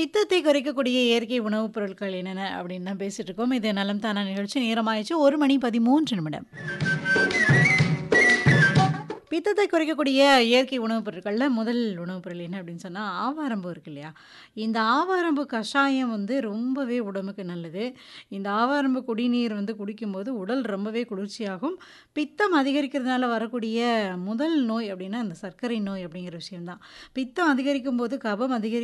பித்தத்தை குறைக்கக்கூடிய இயற்கை உணவுப் பொருட்கள் என்னென்ன அப்படின்னு தான் பேசிட்டு இருக்கோம். இது நலம் தானா நிகழ்ச்சி நேரமாயிடுச்சு 1 மணி 13 நிமிடம். பித்தத்தை குறைக்கக்கூடிய இயற்கை உணவுப் பொருட்கள்ல முதல் உணவுப் பொருள் என்ன அப்படின்னு சொன்னா, ஆவாரம்பூ இருக்கு இல்லையா? இந்த ஆவாரம்பூ கஷாயம் வந்து ரொம்பவே உடம்புக்கு நல்லது. இந்த ஆவாரம்பூ குடிநீர் வந்து குடிக்கும்போது உடல் ரொம்பவே குளிர்ச்சியாகும். பித்தம் அதிகரிக்கிறதுனால வரக்கூடிய முதல் நோய் அப்படின்னா, அந்த சர்க்கரை நோய் அப்படிங்கிற விஷயம் தான். பித்தம் அதிகரிக்கும்போது கபம்